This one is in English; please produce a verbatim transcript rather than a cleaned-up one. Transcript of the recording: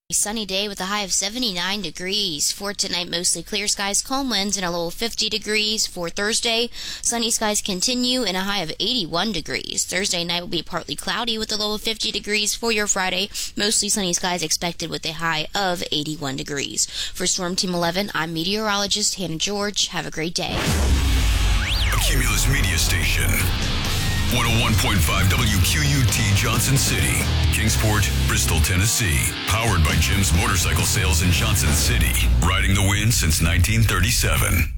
A sunny day with a high of seventy-nine degrees. For tonight, mostly clear skies, calm winds, and a low of fifty degrees. For Thursday, sunny skies continue and a high of eighty-one degrees. Thursday night will be partly cloudy with a low of fifty degrees. For your Friday, mostly sunny skies expected with a high of eighty-one degrees. For Storm Team eleven, I'm meteorologist Hannah George. Have a great day. A Cumulus Media Station. one oh one point five W Q U T Johnson City, Kingsport, Bristol, Tennessee. Powered by Jim's Motorcycle Sales in Johnson City. Riding the wind since nineteen thirty-seven.